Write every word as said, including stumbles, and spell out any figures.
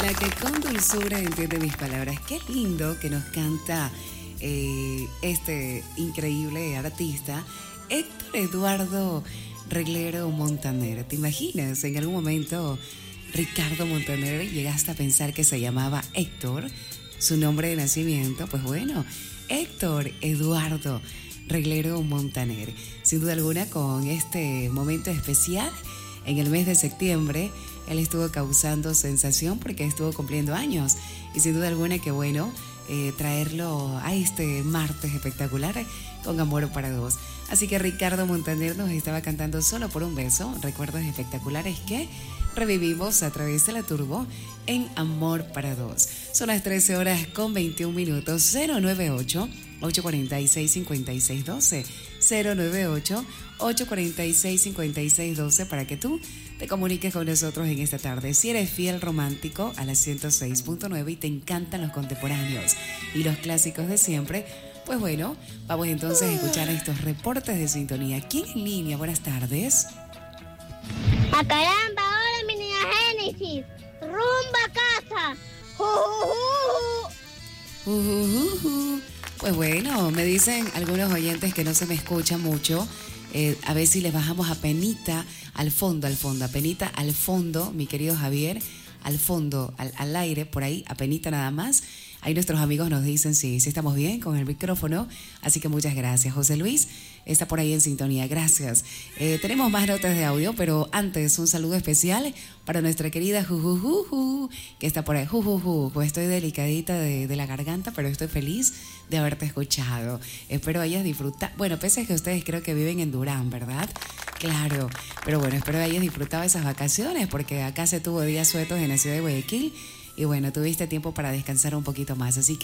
La que con dulzura entiende mis palabras. Qué lindo que nos canta eh, este increíble artista, Héctor Eduardo Reglero Montaner. ¿Te imaginas? En algún momento Ricardo Montaner llegaste a pensar que se llamaba Héctor, su nombre de nacimiento. Pues bueno, Héctor Eduardo Reglero Montaner. Sin duda alguna, con este momento especial en el mes de septiembre, él estuvo causando sensación porque estuvo cumpliendo años. Y sin duda alguna que bueno, eh, traerlo a este martes espectacular con Amor para Dos. Así que Ricardo Montaner nos estaba cantando Solo por un beso. Recuerdos espectaculares que revivimos a través de la Turbo en Amor para Dos. Son las trece horas con veintiún minutos. Cero nueve ocho, ocho cuatro seis, cinco seis uno dos. Cero nueve ocho, ocho cuatro seis, cinco seis uno dos para que tú te comuniques con nosotros en esta tarde. Si eres fiel romántico a la ciento seis punto nueve y te encantan los contemporáneos y los clásicos de siempre, pues bueno, vamos entonces a escuchar estos reportes de sintonía. ¿Quién en línea? Buenas tardes. ¡A caramba! ¡Hola, mi niña Génesis! ¡Rumba a casa! ¡Ju, ju, ju! Uh, uh, uh, uh. Pues bueno, me dicen algunos oyentes que no se me escucha mucho. Eh, a ver si les bajamos a penita al fondo, al fondo, a penita al fondo, mi querido Javier, al fondo, al, al aire, por ahí, a penita nada más. Ahí nuestros amigos nos dicen si sí, sí estamos bien con el micrófono, así que muchas gracias. José Luis está por ahí en sintonía, gracias. Eh, tenemos más notas de audio, pero antes un saludo especial para nuestra querida Jujujuju, que está por ahí. Jujuju, pues estoy delicadita de, de la garganta, pero estoy feliz de haberte escuchado. Espero hayas disfrutado. Bueno, pese a que ustedes creo que viven en Durán, ¿verdad? Claro, pero bueno, espero hayas disfrutado esas vacaciones, porque acá se tuvo días sueltos en la ciudad de Guayaquil. Y bueno, tuviste tiempo para descansar un poquito más, así que